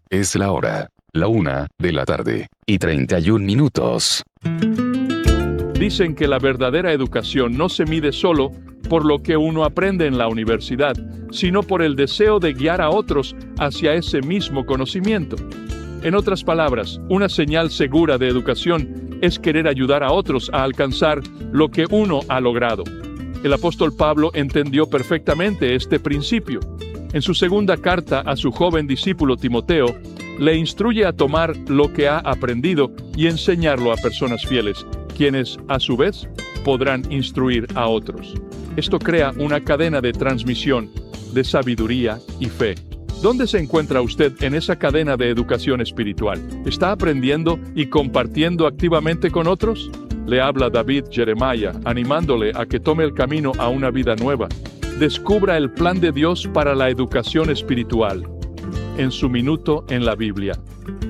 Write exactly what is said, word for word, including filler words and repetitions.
Es la hora, la una de la tarde, y treinta y un minutos. Dicen que la verdadera educación no se mide solo por lo que uno aprende en la universidad, sino por el deseo de guiar a otros hacia ese mismo conocimiento. En otras palabras, una señal segura de educación es querer ayudar a otros a alcanzar lo que uno ha logrado. El apóstol Pablo entendió perfectamente este principio. En su segunda carta a su joven discípulo Timoteo, le instruye a tomar lo que ha aprendido y enseñarlo a personas fieles, quienes, a su vez, podrán instruir a otros. Esto crea una cadena de transmisión de sabiduría y fe. ¿Dónde se encuentra usted en esa cadena de educación espiritual? ¿Está aprendiendo y compartiendo activamente con otros? Le habla David Jeremiah, animándole a que tome el camino a una vida nueva. Descubra el plan de Dios para la educación espiritual en su minuto en la Biblia.